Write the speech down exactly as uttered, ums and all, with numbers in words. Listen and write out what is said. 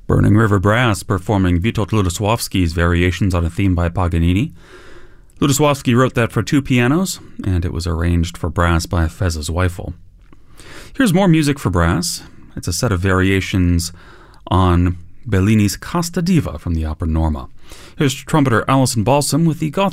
Burning River Brass performing Witold Lutoslawski's variations on a theme by Paganini. Lutoslawski wrote that for two pianos, and it was arranged for brass by Feza Zweifel. Here's more music for brass. It's a set of variations on Bellini's Casta Diva from the opera Norma. Here's trumpeter Alison Balsam with the Gothic